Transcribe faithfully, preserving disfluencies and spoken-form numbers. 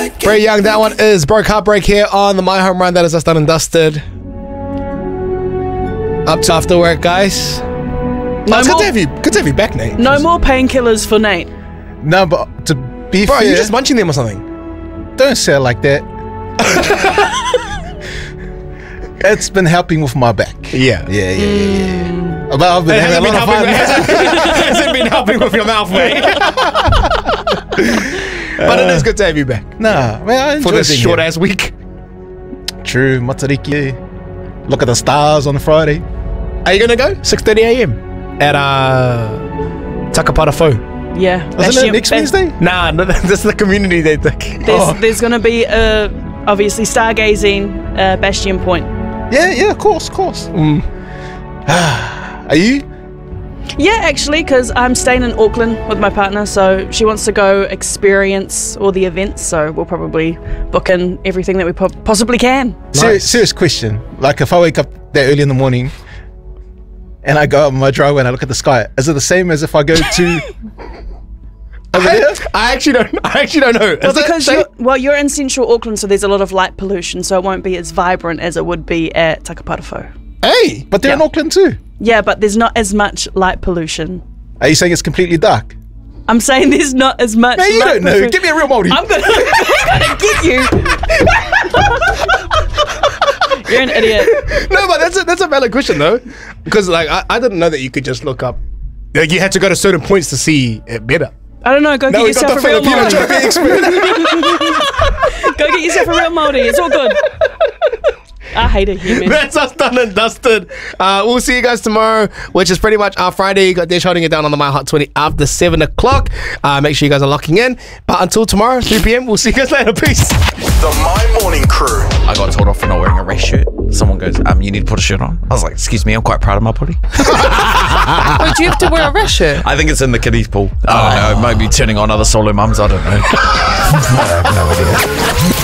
Very young. That one is Broke Heartbreak here on the My Home Run. That is us done and dusted. Up to after work, guys. No Oh, it's good more- to have you. Good to have you back, Nate. No more painkillers for Nate. No, but to be Bro, are fair, you just munching them or something? don't say it like that. It's been helping with my back. Yeah. Yeah, yeah, yeah, yeah. But I've been It having hasn't a been, lot of helping, fun. hasn't, hasn't been helping with your mouth, mate. But it is good to have you back Nah, man, I enjoy for this being short here. ass week. True, Matariki. Look at the stars on Friday. Are you gonna go six thirty a m at uh Takapara Fo? Yeah. Isn't Bastion- it next Ba- Wednesday? Nah, no, this is the community day thing. There's, Oh. there's going to be, uh, obviously, stargazing, uh, Bastion Point. Yeah, yeah, of course, of course. Mm. Are you? Yeah, actually, because I'm staying in Auckland with my partner, so she wants to go experience all the events, so we'll probably book in everything that we po- possibly can. Serious, serious question. Like, if I wake up that early in the morning and I go up my driveway and I look at the sky, is it the same as if I go to over there? I, I actually don't. I actually don't know. Well, Is that because same? you're, well, you're in central Auckland, so there's a lot of light pollution, so it won't be as vibrant as it would be at Takaparafo. Hey, But they're in Yeah. Auckland too. Yeah, but there's not as much light pollution. Are you saying it's completely dark? I'm saying there's not as much. Man, you light don't know. pollution. Give me a real moldy. I'm gonna, I'm gonna get you. You're an idiot. no, but that's a that's a valid question though, because like I, I didn't know that you could just look up. Like you had to go to certain points to see it better. I don't know. Go No, get we got yourself the a real Filipino moldy. trying to be expert. Go get yourself a real moldy. It's all good. I hate it here, man. That's us done and dusted. Uh, we'll see you guys tomorrow, which is pretty much our Friday. You got Dash holding it down on the My Hot twenty after seven o'clock. Uh, make sure you guys are locking in. But until tomorrow, three p m, we'll see you guys later. Peace. The My Morning Crew. I got told off for not wearing a race shirt. Someone goes, um, you need to put a shirt on. I was like, excuse me, I'm quite proud of my body. Wait, do you have to wear a rash shirt? I think it's in the kiddies pool. I don't know, maybe turning on other solo mums, I don't know.